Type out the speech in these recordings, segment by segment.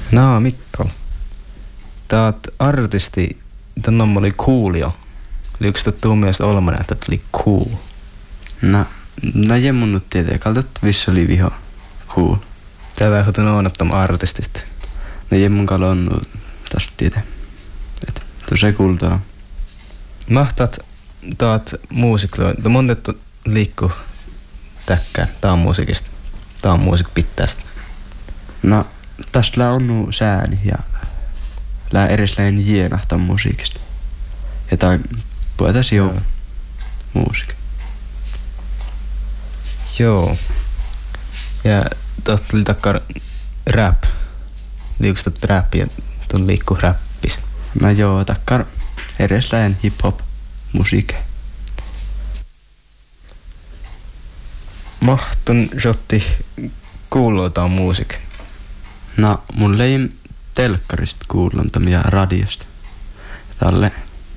No, Mikko. Taat artisti, tänne oli kuulio. Liuks tuu mielestä olemassa, että oli cool? No jemmunut tietenkään, että vissi oli viho cool. Tää vähän on ottam artistista. No jemmun kalo on tästä tiete. Että se kuultana. Mahtat taat muusikloa. Tää montettu liikkuu täkkään. Tää on muusikista. Tää on muusik pittästä. No tästä on sääni ja lää erisläin jienahtaa musiikista. Ja tää puhutaan jo musiikki. Joo. Ja tosta tuli takkar rap. Liuks tot rap ja tuon liikkuu rappis. No joo, takkar erisläin hip-hop musiikki. Mahtun jotti kuulotaan muusik. No mulle ei telkkarista kuuluntam ja radiosta. Tälle.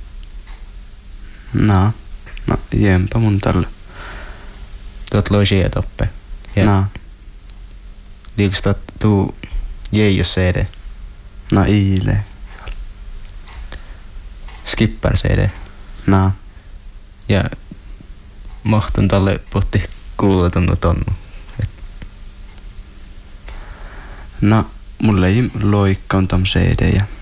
No jempa mun tälle. Tuot loisia toppe. No. Liuks tot tuu Jeijos CD? No iile. Skipper CD? No. Ja mahtun tälle potti kuulotan tonnu. No mulle ei loikkaan tam CD ja